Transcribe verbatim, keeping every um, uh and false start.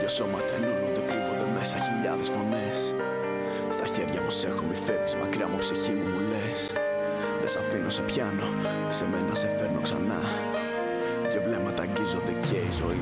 Δύο σώματα ενώνονται, κρύβονται μέσα χιλιάδες φωνές. Στα χέρια μου σ' έχω, μη φεύγεις μακριά μου, ψυχή μου μου λες. Δεν σ' αφήνω, σε πιάνω, σε μένα σε φέρνω ξανά. Δυο βλέμματα αγγίζονται και η ζωή